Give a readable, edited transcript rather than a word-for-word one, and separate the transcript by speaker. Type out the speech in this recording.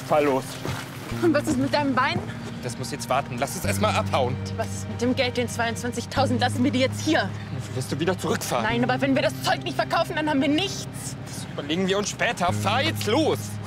Speaker 1: fahr los.
Speaker 2: Und was ist mit deinem Bein?
Speaker 1: Das muss jetzt warten. Lass uns erst mal abhauen.
Speaker 2: Was ist mit dem Geld, den 22.000? Lassen wir die jetzt hier.
Speaker 1: Wirst du wieder zurückfahren?
Speaker 2: Nein, aber wenn wir das Zeug nicht verkaufen, dann haben wir nichts.
Speaker 1: Das überlegen wir uns später. Fahr jetzt los!